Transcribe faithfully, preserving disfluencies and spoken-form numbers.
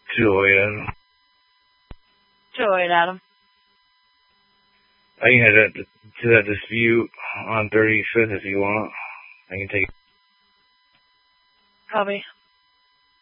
two oh eight, Adam. two oh eight, Adam. I can head that, to that dispute on thirty-fifth if you want. I can take it. Copy.